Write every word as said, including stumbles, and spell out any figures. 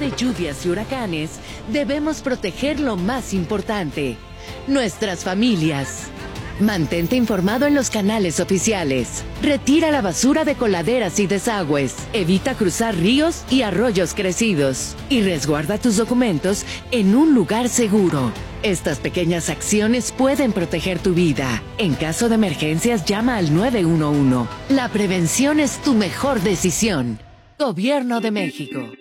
de lluvias y huracanes, debemos proteger lo más importante: nuestras familias. Mantente informado en los canales oficiales. Retira la basura de coladeras y desagües. Evita cruzar ríos y arroyos crecidos. Y resguarda tus documentos en un lugar seguro. Estas pequeñas acciones pueden proteger tu vida. En caso de emergencias, llama al nueve uno uno. La prevención es tu mejor decisión. Gobierno de México.